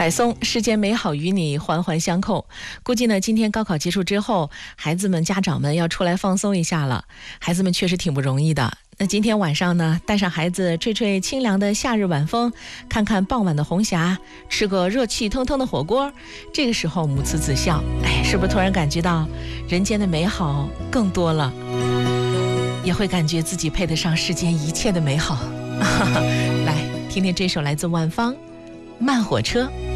百松，世间美好与你环环相扣。估计呢，今天高考结束之后，孩子们、家长们要出来放松一下了。孩子们确实挺不容易的。那今天晚上呢，带上孩子吹吹清凉的夏日晚风，看看傍晚的红霞，吃个热气腾腾的火锅。这个时候母慈子孝，哎，是不是突然感觉到人间的美好更多了？也会感觉自己配得上世间一切的美好。来听听这首来自万芳《慢火车》。